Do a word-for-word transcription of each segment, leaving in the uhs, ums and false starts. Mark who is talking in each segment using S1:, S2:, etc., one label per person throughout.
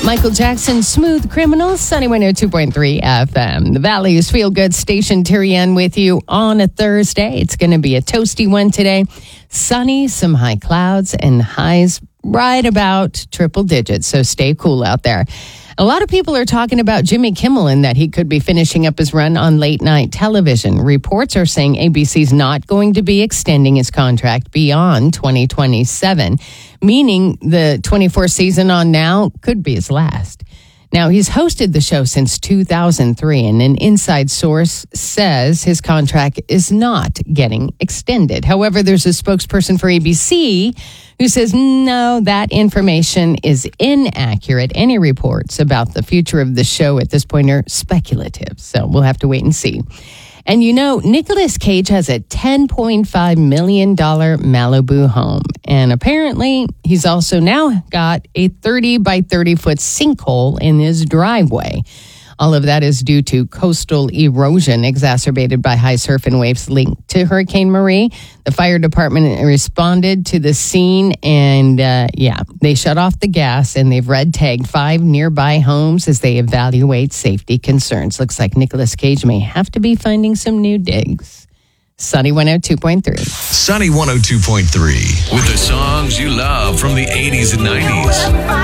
S1: Michael Jackson, Smooth Criminal, Sunny one oh two point three F M. The Valley's Feel Good Station, Terry Ann with you on a Thursday. It's going to be a toasty one today. Sunny, some high clouds, and highs right about triple digits, so stay cool out there. A lot of people are talking about Jimmy Kimmel and that he could be finishing up his run on late night television. Reports are saying A B C's not going to be extending his contract beyond twenty twenty-seven, meaning the twenty-fourth season on now could be his last. Now, he's hosted the show since two thousand three, and an inside source says his contract is not getting extended. However, there's a spokesperson for A B C who says, no, that information is inaccurate. Any reports about the future of the show at this point are speculative, so we'll have to wait and see. And you know, Nicolas Cage has a ten point five million dollars Malibu home. And apparently, he's also now got a thirty by thirty foot sinkhole in his driveway. All of that is due to coastal erosion exacerbated by high surf and waves linked to Hurricane Marie. The fire department responded to the scene and, uh, yeah, they shut off the gas and they've red tagged five nearby homes as they evaluate safety concerns. Looks like Nicolas Cage may have to be finding some new digs. Sunny one oh two point three.
S2: Sunny one oh two point three. With the songs you love from the eighties and nineties.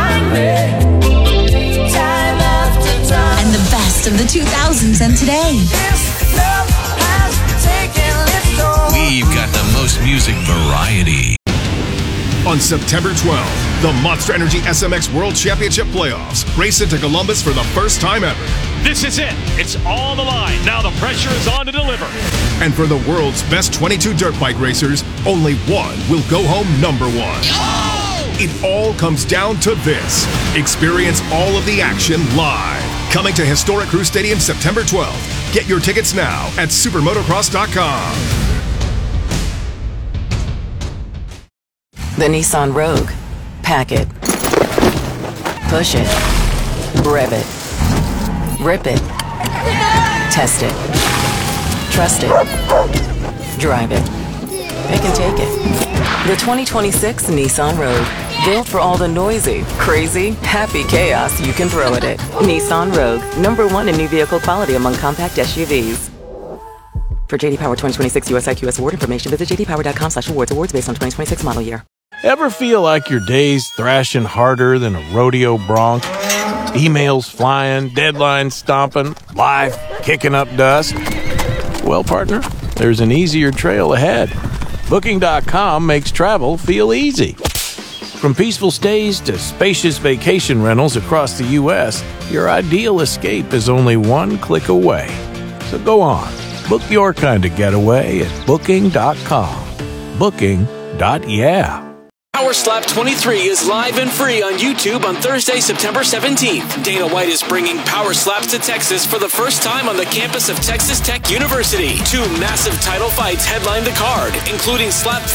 S3: And the best of the two thousands and today.
S2: We've got the most music variety.
S4: On September twelfth, the Monster Energy S M X World Championship Playoffs race into Columbus for the first time ever.
S5: This is it. It's all the line. Now the pressure is on to deliver.
S4: And for the world's best twenty-two dirt bike racers, only one will go home number one. Oh! It all comes down to this. Experience all of the action live. Coming to historic Crew Stadium September twelfth. Get your tickets now at supermotocross dot com.
S6: The Nissan Rogue. Pack it. Push it. Rev it. Rip it. Test it. Trust it. Drive it. It can take it. The twenty twenty-six Nissan Rogue. Built for all the noisy, crazy, happy chaos you can throw at it. Nissan Rogue. Number one in new vehicle quality among compact S U Vs. For J D Power twenty twenty-six U S I Q S award information, visit j d power dot com slash awards. Awards based on twenty twenty-six model year.
S7: Ever feel like your day's thrashing harder than a rodeo bronc? Emails flying, deadlines stomping, life kicking up dust? Well, partner, there's an easier trail ahead. Booking dot com makes travel feel easy. From peaceful stays to spacious vacation rentals across the U S, your ideal escape is only one click away. So go on, book your kind of getaway at Booking dot com. Booking. Yeah.
S8: Power Slap twenty-three is live and free on YouTube on Thursday, September seventeenth. Dana White is bringing Power Slaps to Texas for the first time on the campus of Texas Tech University. Two massive title fights headline the card, including Slap